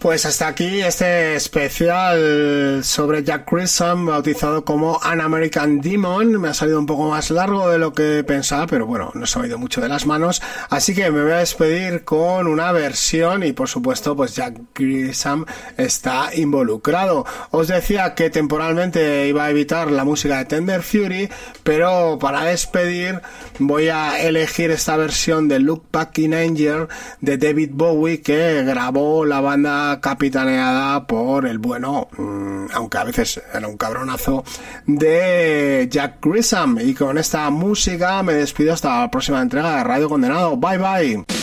Pues hasta aquí este especial sobre Jack Grissom, bautizado como An American Demon. Me ha salido un poco más largo de lo que pensaba, pero bueno, no se me ha ido mucho de las manos, así que me voy a despedir con una versión y por supuesto pues Jack Grissom está involucrado. Os decía que temporalmente iba a evitar la música de Tender Fury, pero para despedir voy a elegir esta versión de Look Back in Anger de David Bowie, que grabó la banda capitaneada por el bueno, aunque a veces era un cabronazo, de Jack Grissom. Y con esta música me despido hasta la próxima entrega de Radio Condenado. Bye bye.